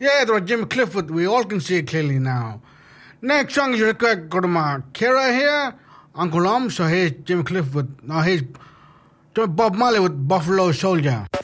Yeah, it was Jim Clifford. We all can see it clearly now. Next song is required Kodama. Kara here, Uncle Om, so here's Jim Clifford. Now here's Bob Marley with Buffalo Soldier.